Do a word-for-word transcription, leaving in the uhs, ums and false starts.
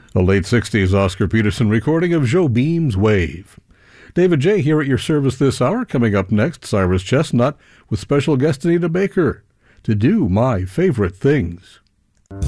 A late sixties Oscar Peterson recording of Jobim's Wave. David J. here at your service this hour. Coming up next, Cyrus Chestnut with special guest Anita Baker to do My Favorite Things.